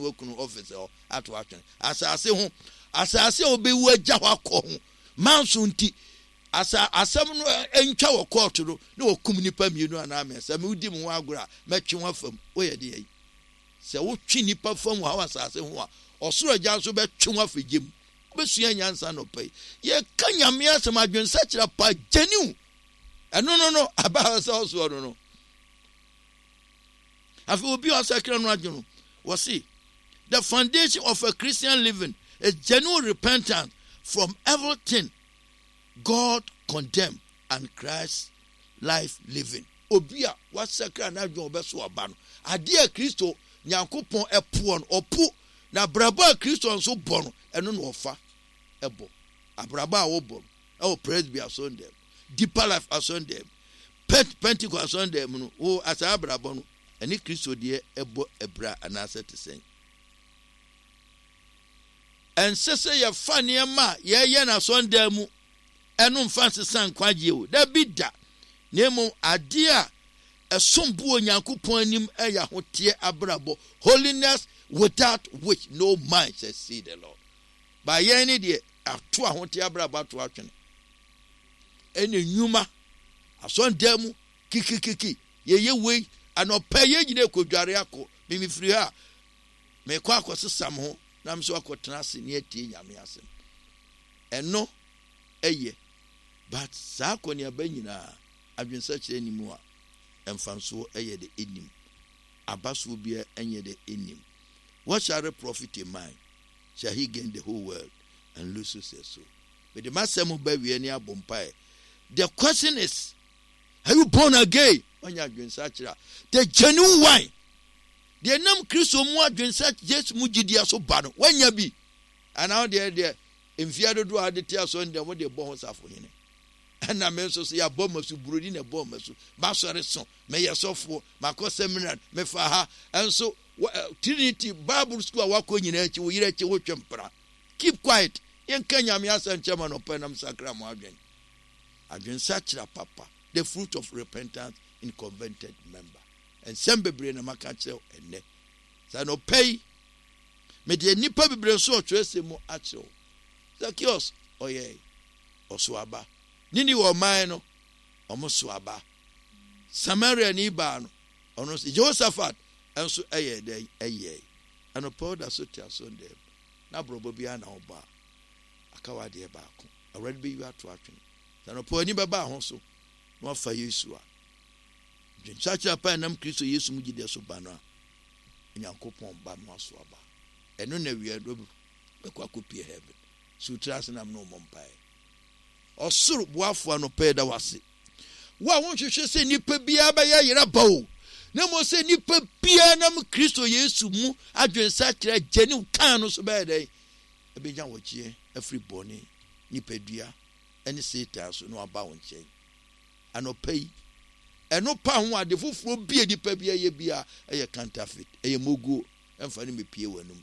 wakunu office o ato atwen asase ho asase obewu agya ho akọ ho manso nti asam no entwa wo court no na okum nipa mienu ana amesa me udi mu agora metwe ho afam oyɛ de yi se wo twi nipa fam wa asase ho a osoro agya so betwe ho afegem besua nyansa no pai ye kanyame asem adwensa kyera pa geniu no aba sa oso no afi obi o sakra no adweno we see the foundation of a Christian living is genuine repentance from everything God condemn and Christ life living. Obia what sakra na adwon obeso oba no ade a Kristo Nyankopon epo no opo na braba Kristo nso bo no eno no ofa ebo abraba a wo bo no presby ason dem deeper life ason dem Pentecost ason dem no o asa abraba no eni Kristo de ebo ebra anase tesen ensese ye fa ne ma ye na ason dem mu enu mfa sesan kwaje o da bida nemu ade a esombu Onyankopon anim eya hote abrabo holiness without which no man shall see the Lord. By any de ato ahote abrabo ato atwene ene nyuma ason demu kikikiki ye wei anopa ye gine kodware akọ mimifiri ha me kwa akosesam ho na mso akotena se ne atie nyame asem eno eye but saa koni abanyina adwensa kire nimu a emfanso eye de enim abaso bia enye de enim. What shall it profit a man? Shall he gain the whole world and lose his soul? But the masemu baby any abompai. The question is, are you born again? The genuine wine. The name Christo mu adwensa just mujidia so bad. When you be and now there in fear do adetia so ndem what the born safo hine. And I mean so say ya bomb so brodi na bomb so ba sore so me yesofo mako seminar me fa ha and so Trinity Bible school wako nyina echi wo yire echi wo twempra. Keep quiet. Yen kanya me asan chama no penam sakra mo adwen sachra papa the fruit of repentance in converted member and some bebre na maka kire enne sa no pay me de nipa bebre so otwese mo akire Zacchaeus oye osuaba nini wo man no omosuaba Samaria ni ba no ono Jehoshaphat enso eye dey eye ano powder so tia so dem na brobo bia na oba akawa de ba ko already be you ato atwen na po ni beba ho so no fa Yesu a dwenchacha pa nam Kristo Yesu mu gide so ba no a Nyankopon ba no aso aba eno na wi ado be kwa kopie heaven so trust nam no mompai osuru boafo no pe da wase wa wonhwehwe se nipa bia ba ya yera bawo na mo se nipa bia nam Kristo Yesu mu adwensa kira geni kan no so ba dai ebeja wochie afri boni nipa dua ene Satan so no aba wonchen anopai eno pa ho ade foforo bia nipa bia ye bia eye counterfeit eye mogu emfa ne mepie wanum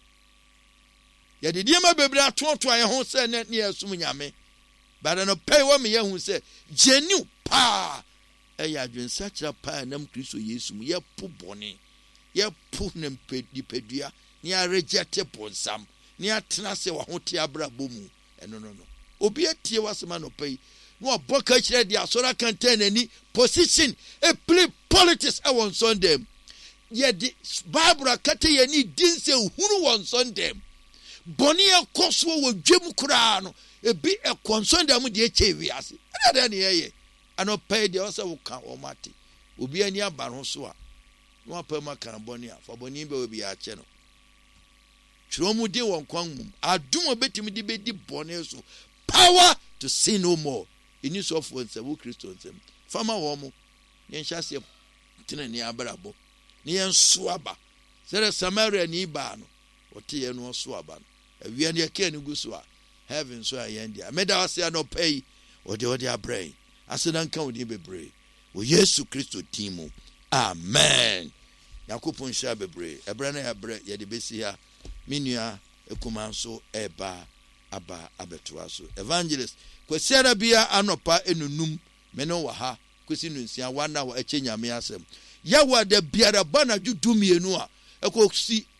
ye de diema bebre atoto aye ho se ne yesum nyame bada no pay wo me ye hu se genu pa eye adwensa kira pa nam Kristo Yesu mu ye pu boni ye pu nem pedua ni a reject bonsam ni atena se wa hote abrabo mu eno no obi atie wasema no pay no boka kire dia sora contain ani position a play politics I want Sunday ye di Barbara kate ye ni dinse hunu won Sunday boni ekoso wo dwem kura no ebi ekonsonda mu de echewi ase ada ne ye anopai de osa wo kan o mate obi ani aba no so a no apama kan boni a fa boni be obi a che no chiromu de won kwan mum adum obetimi de be di boni so power to sin no more in use of words wo Christians fama wo mo ne nhase tena ni abrabo ne enso aba sere Samaria ni ba no ote ye no so aba no awia ne ke ne guso a heaven so ayen dia meda wase no pay ode abrain asedan kan odi bebre wo Yesu Kristo timu amen yakopon sha bebre ebra na yabre ye de besi ha minua ekumanso eba aba abetoa so evangelist kwesiara bia anopa enunum meno wa ha kwesi nunsia wana wa eche nyame asem yawa de biara bana judumienu a ekosi